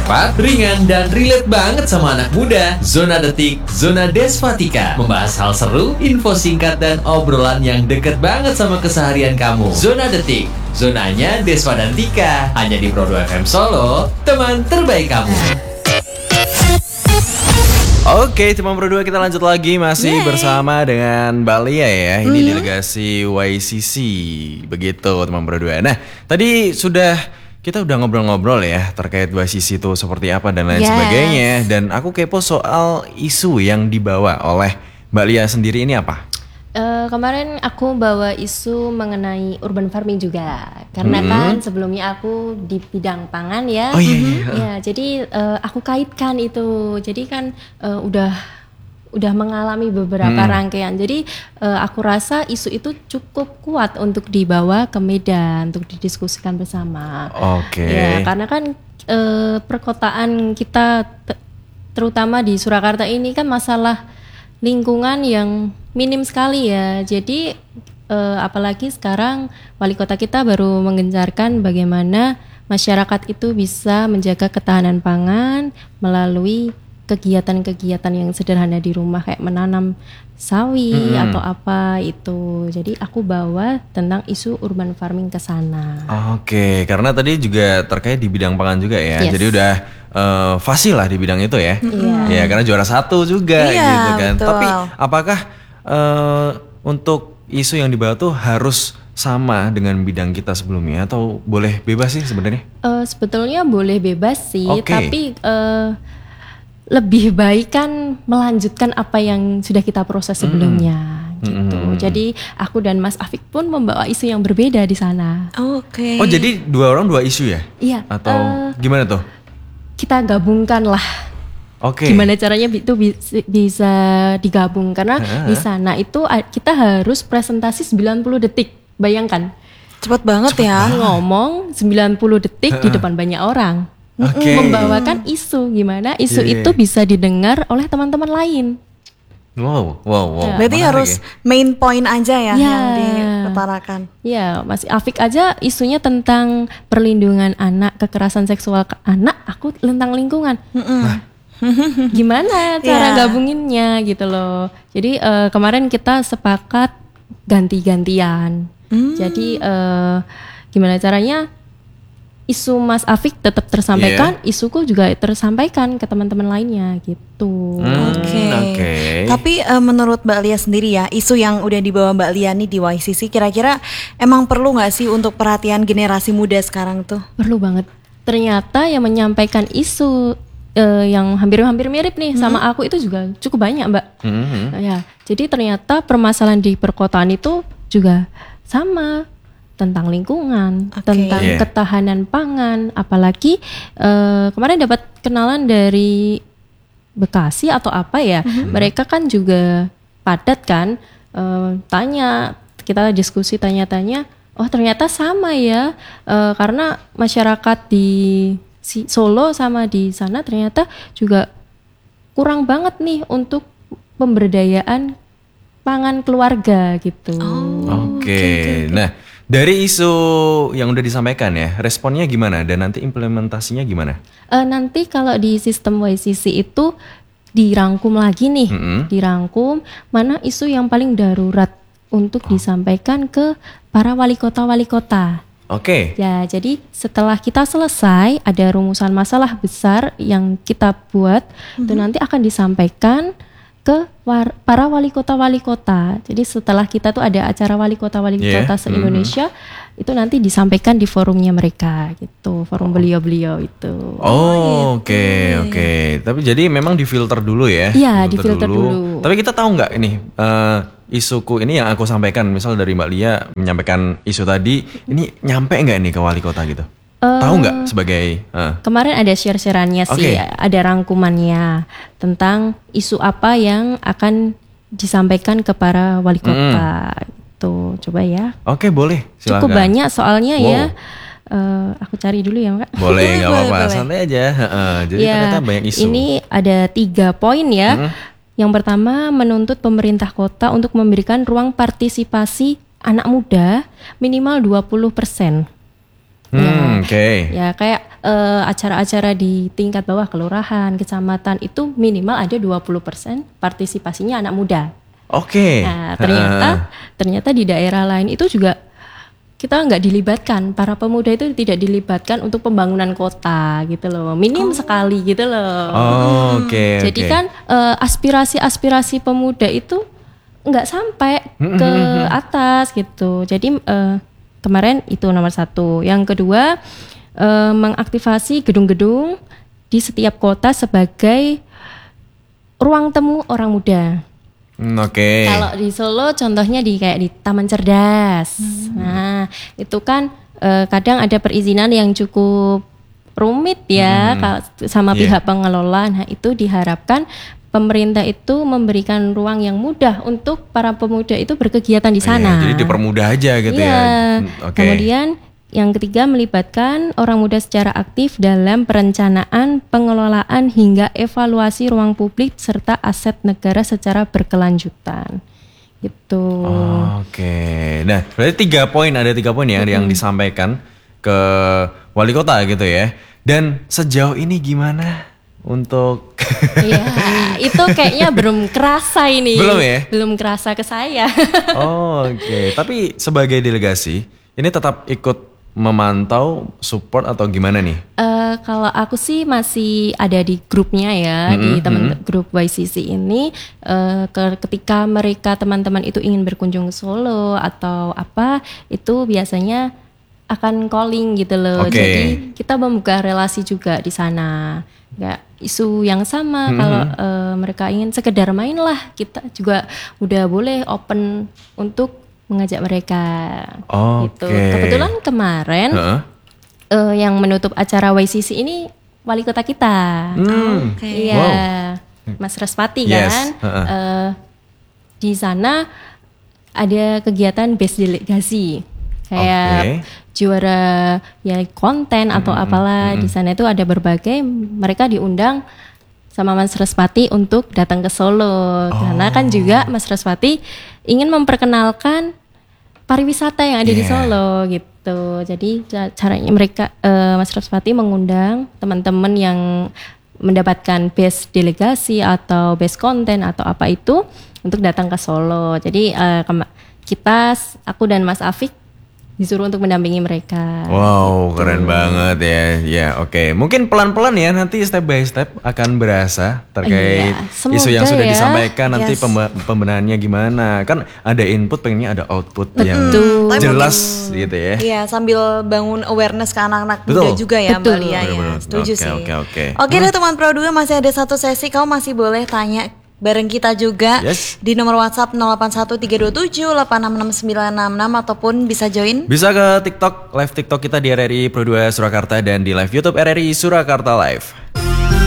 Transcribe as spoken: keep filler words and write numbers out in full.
Cepat, ringan, dan relate banget sama anak muda. Zona Detik, Zona Desvatika. Membahas hal seru, info singkat, dan obrolan yang deket banget sama keseharian kamu. Zona Detik, zonanya Desva dan Tika. Hanya di Pro dua F M Solo, teman terbaik kamu. Oke, teman Pro dua, kita lanjut lagi masih Yay. bersama dengan Mbak Lia ya. Ini mm-hmm. delegasi Y C C. Begitu teman Pro dua. Nah, tadi sudah kita udah ngobrol-ngobrol ya terkait Y C C itu seperti apa dan lain yes. sebagainya. Dan aku kepo soal isu yang dibawa oleh Mbak Lia sendiri ini apa? Uh, kemarin aku bawa isu mengenai urban farming juga, karena hmm. kan sebelumnya aku di bidang pangan ya. Oh iya. iya. Ya, jadi uh, aku kaitkan itu. Jadi kan uh, udah udah mengalami beberapa hmm. rangkaian. Jadi uh, aku rasa isu itu cukup kuat untuk dibawa ke medan untuk didiskusikan bersama. Oke. Okay. Ya, karena kan uh, perkotaan kita t- terutama di Surakarta ini kan masalah lingkungan yang minim sekali ya. Jadi eh, apalagi sekarang wali kota kita baru menggencarkan bagaimana masyarakat itu bisa menjaga ketahanan pangan melalui kegiatan-kegiatan yang sederhana di rumah kayak menanam sawi hmm. atau apa itu. Jadi aku bawa tentang isu urban farming ke sana. Oke, karena tadi juga terkait di bidang pangan juga ya. Yes. Jadi udah uh, fasih lah di bidang itu ya. Yeah. Ya, karena juara satu juga yeah, gitu kan. Betul. Tapi apakah uh, untuk isu yang dibawa tuh harus sama dengan bidang kita sebelumnya atau boleh bebas sih sebenarnya? Uh, sebetulnya boleh bebas sih, okay. tapi uh, lebih baik kan melanjutkan apa yang sudah kita proses sebelumnya. Mm. Gitu. Mm. Jadi aku dan Mas Afik pun membawa isu yang berbeda di sana. Oke. Okay. Oh, jadi dua orang dua isu ya? Iya. Atau uh, gimana tuh? Kita gabungkan lah. Oke. Okay. Gimana caranya itu bisa digabung karena uh. di sana itu kita harus presentasi sembilan puluh detik. Bayangkan. Cepat banget Cepet ya. Banget. Ngomong sembilan puluh detik uh. di depan banyak orang. Okay. Membawakan isu gimana isu yeah, yeah. itu bisa didengar oleh teman-teman lain. Wow, wow, wow. Ya. Berarti harus ya? main point aja ya, ya. yang diutarakan. Ya, Mas Afik aja isunya tentang perlindungan anak, kekerasan seksual ke anak, aku tentang lingkungan. Gimana cara yeah. gabunginnya gitu loh. Jadi uh, kemarin kita sepakat ganti-gantian. Mm. Jadi uh, gimana caranya? Isu Mas Afik tetap tersampaikan, yeah. isuku juga tersampaikan ke teman-teman lainnya gitu. Hmm, Oke. Okay. Okay. Tapi uh, menurut Mbak Lia sendiri ya, isu yang udah dibawa Mbak Lia nih di Y C C, kira-kira emang perlu nggak sih untuk perhatian generasi muda sekarang tuh? Perlu banget. Ternyata yang menyampaikan isu uh, yang hampir-hampir mirip nih hmm. sama aku itu juga cukup banyak, Mbak. Hmm. Ya, jadi ternyata permasalahan di perkotaan itu juga sama. Tentang lingkungan, okay. tentang yeah. ketahanan pangan, apalagi uh, kemarin dapat kenalan dari Bekasi atau apa ya, mm-hmm. mereka kan juga padat kan, uh, tanya, kita diskusi tanya-tanya, oh ternyata sama ya, uh, karena masyarakat di Solo sama di sana ternyata juga kurang banget nih untuk pemberdayaan pangan keluarga gitu. Oh, Oke, okay. okay, okay. Nah. Dari isu yang udah disampaikan ya, responnya gimana dan nanti implementasinya gimana? Uh, nanti kalau di sistem Y C C itu dirangkum lagi nih, mm-hmm. dirangkum mana isu yang paling darurat untuk oh. disampaikan ke para wali kota-wali kota. Oke. Okay. Ya, jadi setelah kita selesai ada rumusan masalah besar yang kita buat, mm-hmm. itu nanti akan disampaikan ke war, para wali kota-wali kota. Jadi setelah kita tuh ada acara wali kota-wali yeah. kota se-Indonesia, mm-hmm. itu nanti disampaikan di forumnya mereka gitu, forum oh. beliau-beliau itu. Oh, oke, okay, oke. Okay. Tapi jadi memang difilter dulu ya? Iya, difilter dulu. dulu. Tapi kita tahu nggak ini uh, isuku ini yang aku sampaikan, misal dari Mbak Lia menyampaikan isu tadi, ini nyampe nggak nih ke wali kota gitu? Uh, Tahu nggak sebagai uh. kemarin ada share-shareannya sih, okay. ada rangkumannya tentang isu apa yang akan disampaikan ke para wali kota. Mm. Tuh, coba ya. Oke, okay, boleh. Silakan. Cukup banyak soalnya wow. ya. Uh, aku cari dulu ya, Mbak. Boleh, nggak apa-apa, santai aja. Uh, jadi ya, ternyata banyak isu. Ini ada tiga poin ya. Mm. Yang pertama, menuntut pemerintah kota untuk memberikan ruang partisipasi anak muda minimal dua puluh persen. Hmm, oke. Ya kayak eh, acara-acara di tingkat bawah kelurahan, kecamatan itu minimal ada dua puluh persen partisipasinya anak muda. Oke. Nah, ternyata ternyata di daerah lain itu juga kita nggak dilibatkan, para pemuda itu tidak dilibatkan untuk pembangunan kota gitu loh, minim sekali gitu loh. Oh, oke. Jadi oke. kan eh, aspirasi-aspirasi pemuda itu nggak sampai ke atas gitu. Jadi eh, kemarin itu nomor satu. Yang kedua eh, mengaktifasi gedung-gedung di setiap kota sebagai ruang temu orang muda. Hmm, oke. Kalau di Solo contohnya di kayak di Taman Cerdas. Nah, itu kan eh, kadang ada perizinan yang cukup rumit ya kalau sama Iya. pihak pengelola. Nah, itu diharapkan pemerintah itu memberikan ruang yang mudah untuk para pemuda itu berkegiatan di Oh, iya, sana. jadi dipermudah aja gitu Iya. ya. Hmm, oke. Kemudian yang ketiga melibatkan orang muda secara aktif dalam perencanaan, pengelolaan hingga evaluasi ruang publik serta aset negara secara berkelanjutan. Gitu. Oh, oke. Nah, berarti tiga poin, ada tiga poin ya yang disampaikan ke wali kota gitu ya. Dan sejauh ini gimana untuk Iya, itu kayaknya belum kerasa ini. Belum ya? Belum kerasa ke saya. Oh, oke. Tapi sebagai delegasi, ini tetap ikut memantau, support atau gimana nih? Eh, kalau aku sih masih ada di grupnya ya, di teman grup Y C C ini. eh, ke- ketika mereka teman-teman itu ingin berkunjung ke Solo atau apa, itu biasanya akan calling gitu loh. Oke. Jadi kita membuka relasi juga di sana. Nggak isu yang sama. Kalau eh, mereka ingin sekedar main lah, kita juga udah boleh open untuk mengajak mereka. Gitu. Oke. Kebetulan kemarin Heeh. eh, yang menutup acara Y C C ini wali kota kita. Hmm. Oke. Iya, Mas Respati Yes, kan. heeh. Eh, di sana ada kegiatan base delegasi. Kayak Oke. juara ya konten atau apalah di sana itu ada berbagai, mereka diundang sama Mas Respati untuk datang ke Solo. Karena kan juga Mas Respati ingin memperkenalkan pariwisata yang ada di Yeah. Solo gitu. Jadi ca- caranya mereka eh, Mas Respati mengundang teman-teman yang mendapatkan base delegasi atau base konten atau apa itu untuk datang ke Solo. Jadi eh, kema- kita aku dan Mas Afik disuruh untuk mendampingi mereka. Wow, keren banget ya. Ya, oke. Mungkin pelan-pelan ya nanti step by step akan berasa terkait Iya, semoga isu yang sudah ya. disampaikan nanti Yes. pembe- pembenahannya gimana. Kan ada input, pengennya ada output yang Betul. jelas gitu ya. Iya, sambil bangun awareness ke anak-anak Betul. muda juga ya Mbak Betul. Lia ya. Bener-bener. Setuju Oke, sih. oke, oke. Oke deh teman Pro dua, masih ada satu sesi, kamu masih boleh tanya bareng kita juga Yes. di nomor WhatsApp nol delapan satu tiga dua tujuh delapan enam enam sembilan enam enam ataupun bisa join. Bisa ke TikTok, live TikTok kita di R R I Pro dua Surakarta dan di live YouTube R R I Surakarta Live.